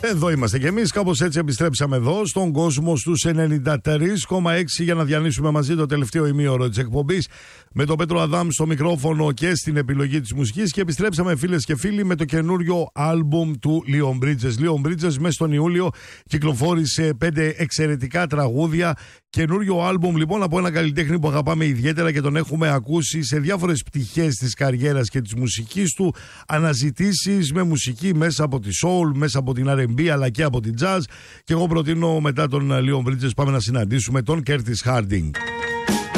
Εδώ είμαστε κι εμείς, κάπως έτσι επιστρέψαμε εδώ στον κόσμο στους 93,6 για να διανύσουμε μαζί το τελευταίο ημίωρο της εκπομπής με τον Πέτρο Αδάμ στο μικρόφωνο και στην επιλογή της μουσικής, και επιστρέψαμε φίλες και φίλοι με το καινούριο άλμπουμ του Leon Bridges. Leon Bridges μέσα στον Ιούλιο κυκλοφόρησε 5 εξαιρετικά τραγούδια. Καινούριο άλμπουμ λοιπόν από ένα καλλιτέχνη που αγαπάμε ιδιαίτερα και τον έχουμε ακούσει σε διάφορες πτυχές της καριέρας και της μουσικής του. Αναζητήσεις με μουσική μέσα από τη soul, μέσα από την R&B αλλά και από την jazz. Και εγώ προτείνω μετά τον Leon Bridges πάμε να συναντήσουμε τον Curtis Harding.